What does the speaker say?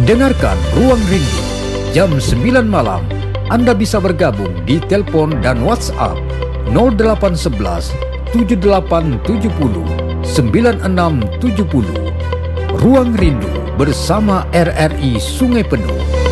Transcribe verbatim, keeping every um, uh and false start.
Dengarkan Ruang Rindu jam sembilan malam. Anda bisa bergabung di telepon dan WhatsApp nol delapan satu satu tujuh delapan tujuh nol sembilan enam tujuh nol. Ruang Rindu bersama R R I Sungai Penuh.